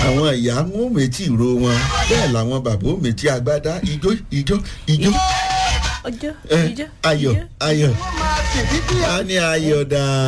àwọn ìyá ń mètí ìró wọn bẹ́ẹ̀ làwọn bàbá ó mètí agbádá ijó ayọ̀ a ní ayọ̀ dáa.